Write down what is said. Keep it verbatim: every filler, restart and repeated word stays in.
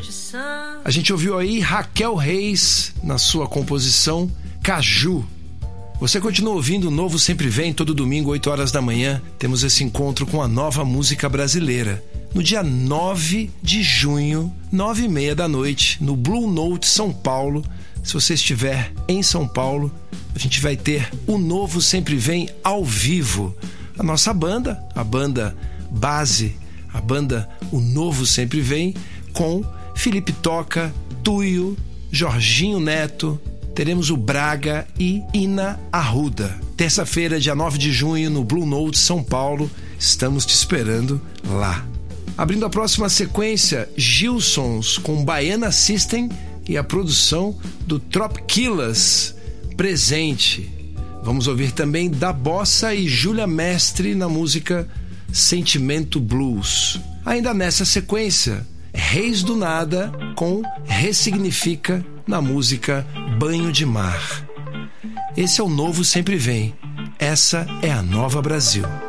A gente ouviu aí Raquel Reis na sua composição Caju. Você continua ouvindo o Novo Sempre Vem, todo domingo, oito horas da manhã. Temos esse encontro com a nova música brasileira. No dia nove de junho, nove e meia da noite, no Blue Note, São Paulo. Se você estiver em São Paulo, a gente vai ter o Novo Sempre Vem ao vivo. A nossa banda, a banda base, a banda O Novo Sempre Vem, com Felipe Toca, Tuyo, Jorginho Neto, teremos o Braga e Ina Arruda. Terça-feira, dia nove de junho, no Blue Note, São Paulo. Estamos te esperando lá. Abrindo a próxima sequência, Gilsons com Baiana System e a produção do Tropkillaz, Presente. Vamos ouvir também Da Bossa e Júlia Mestre na música Sentimento Blues. Ainda nessa sequência, Reis do Nada com Ressignifica na música Banho de Mar. Esse é o Novo Sempre Vem. Essa é a Nova Brasil.